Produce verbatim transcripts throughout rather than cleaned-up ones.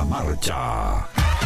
Toda Marcha.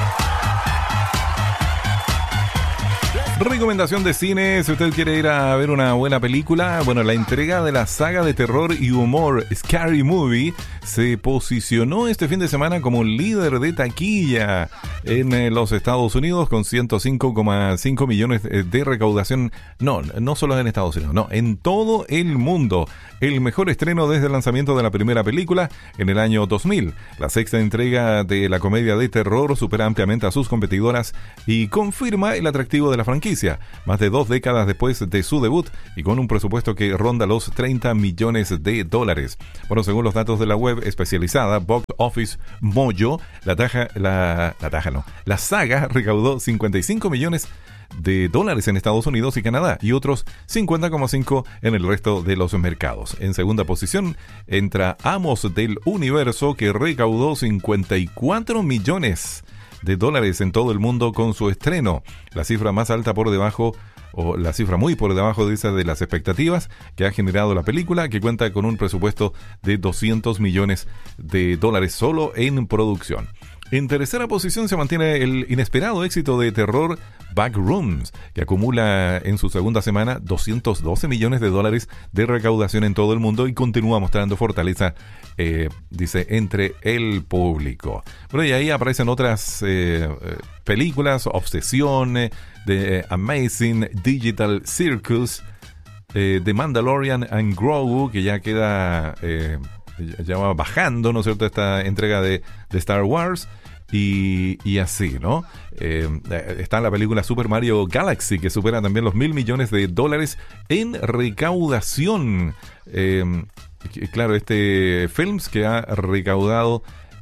Recomendación de cine, si usted quiere ir a ver una buena película, bueno, la entrega de la saga de terror y humor Scary Movie se posicionó este fin de semana como líder de taquilla en eh, los Estados Unidos con ciento cinco coma cinco millones de recaudación. No, no solo en Estados Unidos, no, en todo el mundo. El mejor estreno desde el lanzamiento de la primera película en el año dos mil. La sexta entrega de la comedia de terror supera ampliamente a sus competidoras y confirma el atractivo de la franquicia, más de dos décadas después de su debut y con un presupuesto que ronda los treinta millones de dólares. Bueno, según los datos de la web especializada Box Office Mojo, la taja, la, la taja no, la saga recaudó cincuenta y cinco millones de dólares en Estados Unidos y Canadá y otros cincuenta coma cinco en el resto de los mercados. En segunda posición entra Amos del Universo, que recaudó cincuenta y cuatro millones de dólares en todo el mundo con su estreno, la cifra más alta por debajo o la cifra muy por debajo de esa de las expectativas que ha generado la película, que cuenta con un presupuesto de doscientos millones de dólares solo en producción. En tercera posición se mantiene el inesperado éxito de terror Backrooms, que acumula en su segunda semana doscientos doce millones de dólares de recaudación en todo el mundo y continúa mostrando fortaleza, eh, dice, entre el público. Bueno, y ahí aparecen otras eh, películas, Obsesión, eh, The Amazing Digital Circus, eh, The Mandalorian and Grogu, que ya queda... Eh, ya va bajando, ¿no es cierto?, esta entrega de, de Star Wars y, y así, ¿no? Eh, está la película Super Mario Galaxy, que supera también los mil millones de dólares en recaudación. Eh, claro, este Films que ha recaudado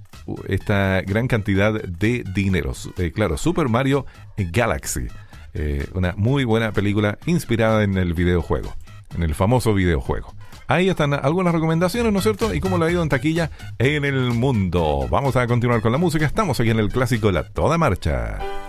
esta gran cantidad de dinero. Eh, claro, Super Mario Galaxy, eh, una muy buena película inspirada en el videojuego, en el famoso videojuego. Ahí están algunas recomendaciones, ¿no es cierto? Y cómo le ha ido en taquilla en el mundo. Vamos a continuar con la música. Estamos aquí en el clásico La Toda Marcha.